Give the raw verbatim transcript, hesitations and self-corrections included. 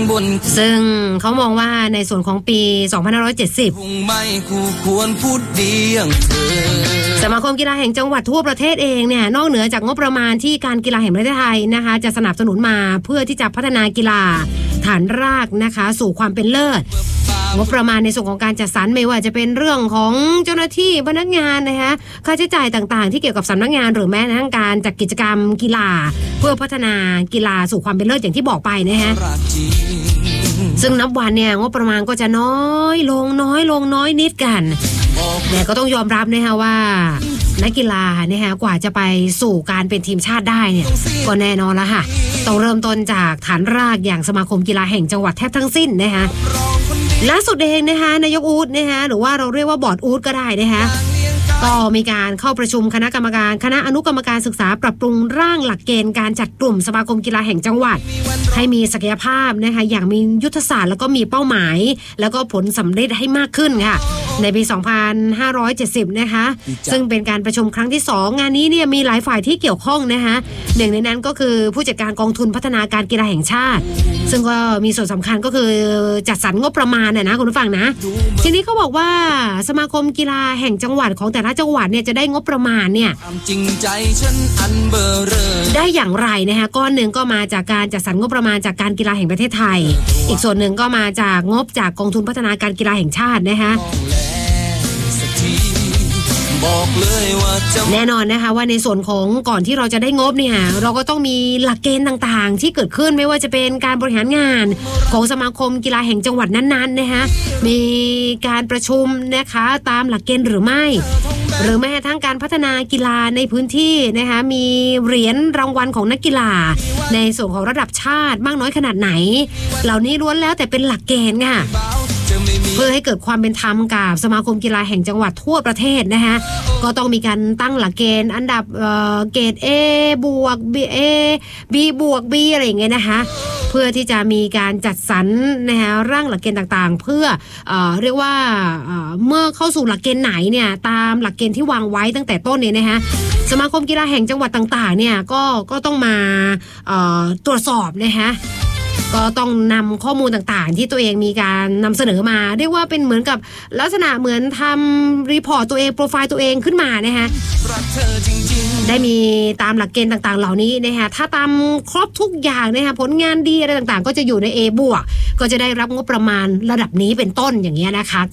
บนซึ่งเขามองว่าในส่วนของปีสองพันห้าร้อยเจ็ดสิบไม่คู่ควรพูดดีอย่างเธอสมาคมกีฬาแห่งจังหวัดทั่วประเทศเองเนี่ยนอกเหนือจากงบประมาณที่การกีฬาแห่งประเทศไทยนะคะจะสนับสนุนมาเพื่อที่จะพัฒนากีฬาฐานรากนะคะสู่ความเป็นเลิศงบประมาณในส่วนของการจัดสรรไม่ว่าจะเป็นเรื่องของเจ้าหน้าที่พนักงานนะคะค่าใช้จ่ายต่างๆที่เกี่ยวกับสำนักงานหรือแม้กระทั่งการจัดกิจกรรมกีฬาเพื่อพัฒนากีฬาสู่ความเป็นเลิศอย่างที่บอกไปนะฮะซึ่งนับวันเนี่ยงบประมาณก็จะน้อยลงน้อยลงน้อยนิดกันแต่ก็ต้องยอมรับนะคะว่านักกีฬานะคะกว่าจะไปสู่การเป็นทีมชาติได้เนี่ยก็แน่นอนแล้วค่ะต้องเริ่มต้นจากฐานรากอย่างสมาคมกีฬาแห่งจังหวัดแทบทั้งสิ้นนะคะล่าสุดเองนะคะนายกอู๊ดนะคะหรือว่าเราเรียกว่าบอร์ดอู๊ดก็ได้นะคะก็มีการเข้าประชุมคณะกรรมการคณะอนุกรรมการศึกษาปรับปรุงร่างหลักเกณฑ์การจัดกลุ่มสมาคมกีฬาแห่งจังหวัดให้มีศักยภาพนะคะอย่างมียุทธศาสตร์แล้วก็มีเป้าหมายแล้วก็ผลสำเร็จให้มากขึ้นค่ะในปีสองพันห้าร้อยเจ็ดสิบนะคะซึ่งเป็นการประชุมครั้งที่สองงานนี้เนี่ยมีหลายฝ่ายที่เกี่ยวข้องนะคะหนึ่งในนั้นก็คือผู้จัดการกองทุนพัฒนาการกีฬาแห่งชาติซึ่งก็มีส่วนสำคัญก็คือจัดสรรงบประมาณน่ะนะคุณผู้ฟังนะทีนี้เขาบอกว่าสมาคมกีฬาแห่งจังหวัดของแต่ละจังหวัดเนี่ยจะได้งบประมาณเนี่ยได้อย่างไรนะคะก้อนหนึ่งก็มาจากการจัดสรรงบประมาณจากการกีฬาแห่งประเทศไทยอีกส่วนหนึ่งก็มาจากงบจากกองทุนพัฒนาการกีฬาแห่งชาตินะคะแน่นอนนะคะว่าในส่วนของก่อนที่เราจะได้งบเนี่ยเราก็ต้องมีหลักเกณฑ์ต่างๆที่เกิดขึ้นไม่ว่าจะเป็นการบริหารงานของสมาคมกีฬาแห่งจังหวัดนั้นๆนะคะมีการประชุมนะคะตามหลักเกณฑ์หรือไม่หรือแม้กระทั่งการพัฒนากีฬาในพื้นที่นะคะมีเหรียญรางวัลของนักกีฬาในส่วนของระดับชาติมากน้อยขนาดไหนเหล่านี้ล้วนแล้วแต่เป็นหลักเกณฑ์ค่ะเพื่อให้เกิดความเป็นธรรมกับสมาคมกีฬาแห่งจังหวัดทั่วประเทศนะคะก็ต้องมีการตั้งหลักเกณฑ์อันดับเอ่อเกรด A บวก B A B บวก B อะไรอย่างเงี้ยนะคะเพื่อที่จะมีการจัดสรรนะคะร่างหลักเกณฑ์ต่างๆเพื่อเอ่อเรียกว่าเอ่อเมื่อเข้าสู่หลักเกณฑ์ไหนเนี่ยตามหลักเกณฑ์ที่วางไว้ตั้งแต่ต้นเนี่ยนะคะสมาคมกีฬาแห่งจังหวัดต่างๆเนี่ยก็ก็ต้องมาเอ่อตรวจสอบนะคะก็ต้องนำข้อมูลต่างๆที่ตัวเองมีการนำเสนอมาเรียกว่าเป็นเหมือนกับลักษณะเหมือนทำรีพอร์ตตัวเองโปรไฟล์ตัวเองขึ้นมานะคะได้มีตามหลักเกณฑ์ต่างๆเหล่านี้นะคะถ้าตามครบทุกอย่างนะคะผลงานดีอะไรต่างๆก็จะอยู่ใน A บวกก็จะได้รับงบประมาณระดับนี้เป็นต้นอย่างเงี้ยนะคะ